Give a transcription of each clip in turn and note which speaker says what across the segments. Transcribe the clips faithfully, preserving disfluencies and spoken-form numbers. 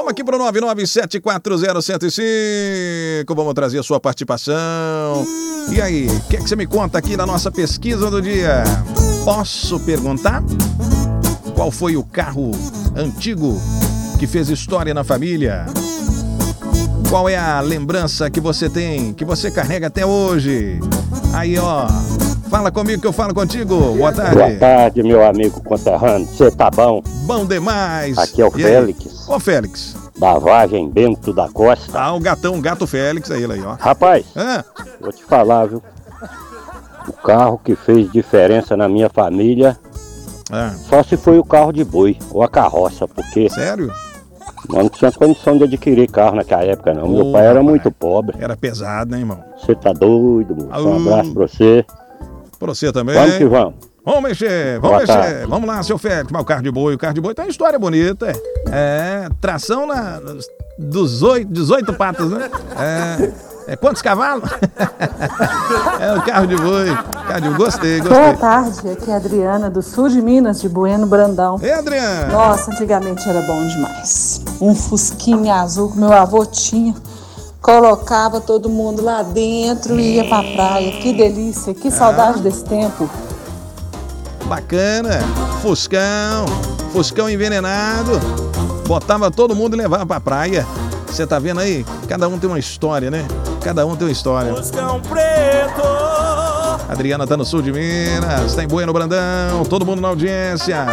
Speaker 1: Vamos aqui para o nove nove sete quatro zero um zero cinco. Vamos trazer a sua participação. E aí, o que é que você me conta aqui na nossa pesquisa do dia? Posso perguntar? Qual foi o carro antigo que fez história na família? Qual é a lembrança que você tem, que você carrega até hoje? Aí, ó, fala comigo que eu falo contigo. Boa tarde.
Speaker 2: Boa tarde, meu amigo conterrâneo. Você tá bom?
Speaker 1: Bom demais.
Speaker 2: Aqui é o
Speaker 1: E
Speaker 2: Félix.
Speaker 1: Ô, Félix.
Speaker 2: Da Vargem Bento da Costa.
Speaker 1: Ah, o gatão, o gato Félix, aí, aí, ó.
Speaker 2: Rapaz,
Speaker 1: Ah.
Speaker 2: vou te falar, viu? O carro que fez diferença na minha família,
Speaker 1: Ah.
Speaker 2: só se foi o carro de boi ou a carroça, porque
Speaker 1: Sério?
Speaker 2: nós não tinha condição de adquirir carro naquela época, não. Meu
Speaker 1: Ô,
Speaker 2: pai era
Speaker 1: rapaz.
Speaker 2: muito pobre.
Speaker 1: Era pesado, né, irmão?
Speaker 2: Você tá doido, moço? Um
Speaker 1: Au.
Speaker 2: abraço pra você.
Speaker 1: Pra você também.
Speaker 2: Vamos que vamos.
Speaker 1: Vamos mexer, vamos
Speaker 2: Boa
Speaker 1: mexer.
Speaker 2: tarde.
Speaker 1: Vamos lá, seu Félix. Mas o carro de boi, o carro de boi tem uma história bonita. É, é tração na, dos oito, dezoito patas, né? É, é quantos cavalos? É o carro de boi. Carro de boi, gostei,
Speaker 3: Boa
Speaker 1: gostei.
Speaker 3: tarde, aqui é a Adriana, do sul de Minas, de Bueno Brandão.
Speaker 1: Ei, Adriano.
Speaker 3: Nossa, antigamente era bom demais. Um fusquinha azul que meu avô tinha. Colocava todo mundo lá dentro e ia pra praia. Que delícia, que saudade desse tempo.
Speaker 1: Bacana. Fuscão. Fuscão envenenado. Botava todo mundo e levava pra praia. Você tá vendo aí? Cada um tem uma história, né? Cada um tem uma história.
Speaker 4: Fuscão preto.
Speaker 1: Adriana tá no sul de Minas, tá em Bueno Brandão, todo mundo na audiência.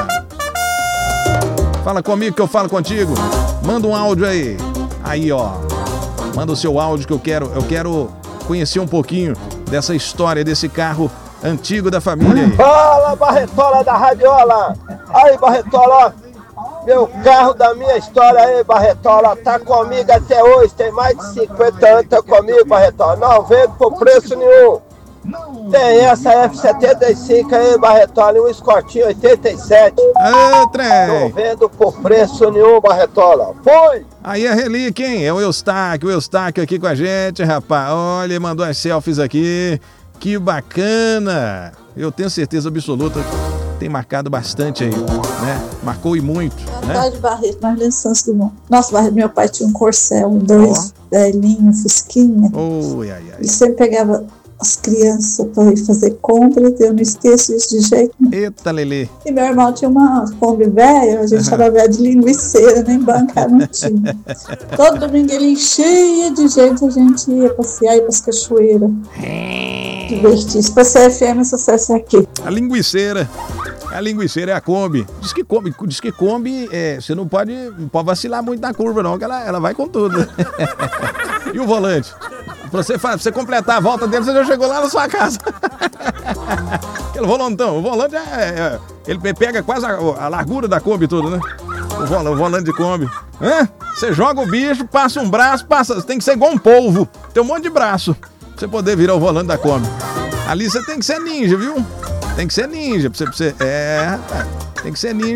Speaker 1: Fala comigo que eu falo contigo. Manda um áudio aí. Aí, ó. Manda o seu áudio que eu quero, eu quero conhecer um pouquinho dessa história desse carro antigo da família aí.
Speaker 5: Fala, Barretola da Radiola! Aí, Barretola, meu carro da minha história aí, Barretola, tá comigo até hoje, tem mais de cinquenta anos, tá comigo, Barretola, não vendo por preço nenhum. Tem essa F setenta e cinco aí, Barretola, e um Escortinho oitenta e sete.
Speaker 1: Ô,
Speaker 5: Não
Speaker 1: trem!
Speaker 5: vendo por preço nenhum, Barretola. Foi!
Speaker 1: Aí é relíquia, hein? É o Eustáquio, o Eustáquio aqui com a gente, rapaz. Olha, mandou as selfies aqui. Que bacana! Eu tenho certeza absoluta que tem marcado bastante aí, né? Marcou e muito, né?
Speaker 6: Boa tarde, Barreto, Marlene Santos Dumont. Nossa, Barreto, meu pai tinha um Corcel, um dois velhinho, um Fusquinha.
Speaker 1: Oi, ai, ai.
Speaker 6: Ele sempre pegava as crianças para ir fazer compras, eu não esqueço isso de jeito nenhum.
Speaker 1: Eita, Lelê.
Speaker 6: E meu irmão tinha uma Kombi velha, a gente chamava velha de linguiceira, nem bancar não tinha. Todo domingo ele enchia de gente, a gente ia passear, ia para as cachoeiras. Divertir. Se fosse F M, sucesso é aqui.
Speaker 1: A linguiceira. A linguiceira é a Kombi. Diz que Kombi, diz que Kombi é, você não pode, não pode vacilar muito na curva, não, que ela, ela vai com tudo. E o volante? Pra você, pra você completar a volta dele, você já chegou lá na sua casa. Aquele volantão. O volante é, é ele pega quase a, a largura da Kombi toda, né? O volante, o volante de Kombi. Hã? Você joga o bicho, passa um braço, passa. Tem que ser igual um polvo. Tem um monte de braço pra você poder virar o volante da Kombi. Ali você tem que ser ninja, viu? Tem que ser ninja. Pra você, pra você, é, rapaz. Tem que ser ninja.